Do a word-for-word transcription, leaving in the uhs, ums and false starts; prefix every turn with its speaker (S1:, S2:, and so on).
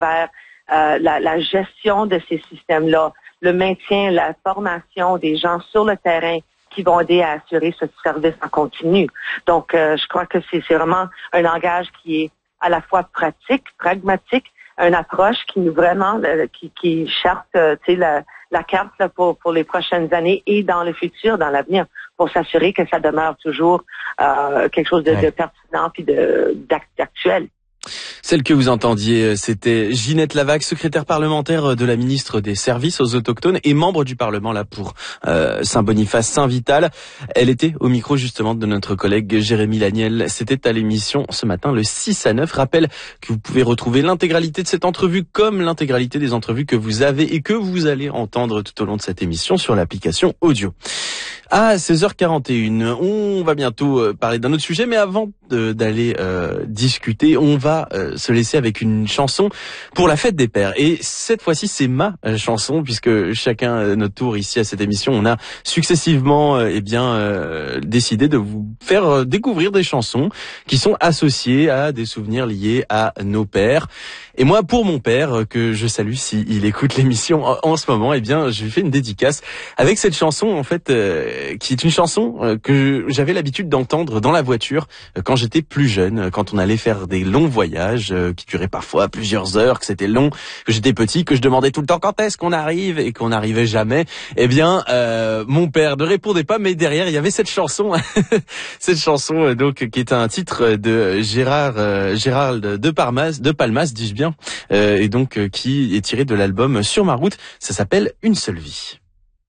S1: vers euh, la, la gestion de ces systèmes-là, le maintien, la formation des gens sur le terrain qui vont aider à assurer ce service en continu. Donc, euh, je crois que c'est, c'est vraiment un langage qui est à la fois pratique, pragmatique, une approche qui nous vraiment, euh, qui, qui cherche, euh, tu sais, la, la carte là, pour, pour les prochaines années et dans le futur, dans l'avenir, pour s'assurer que ça demeure toujours euh, quelque chose de, ouais. de pertinent puis de, d'actuel.
S2: Celle que vous entendiez, c'était Ginette Lavaque, secrétaire parlementaire de la ministre des Services aux Autochtones et membre du Parlement là pour euh, Saint-Boniface-Saint-Vital. Elle était au micro justement de notre collègue Jérémy Laniel. C'était à l'émission ce matin le six à neuf. Rappelle que vous pouvez retrouver l'intégralité de cette entrevue comme l'intégralité des entrevues que vous avez et que vous allez entendre tout au long de cette émission sur l'application audio. À seize heures quarante et une, on va bientôt parler d'un autre sujet, mais avant de, d'aller euh, discuter, on va euh, se laisser avec une chanson pour la fête des pères. Et cette fois-ci, c'est ma euh, chanson, puisque chacun à notre tour ici à cette émission, on a successivement euh, eh bien euh, décidé de vous faire euh, découvrir des chansons qui sont associées à des souvenirs liés à nos pères. Et moi, pour mon père, que je salue s'il écoute l'émission en, en ce moment, eh bien, je lui fais une dédicace avec cette chanson, en fait, euh, qui est une chanson euh, que j'avais l'habitude d'entendre dans la voiture euh, quand j'étais plus jeune, quand on allait faire des longs voyages euh, qui duraient parfois plusieurs heures, que c'était long, que j'étais petit, que je demandais tout le temps quand est-ce qu'on arrive et qu'on n'arrivait jamais. Eh bien, euh, mon père ne répondait pas, mais derrière, il y avait cette chanson, cette chanson euh, donc qui est un titre de Gérard euh, Gérald de Palmas, de Palmas, dis-je bien. Euh, et donc euh, qui est tiré de l'album Sur ma route. Ça s'appelle Une seule vie.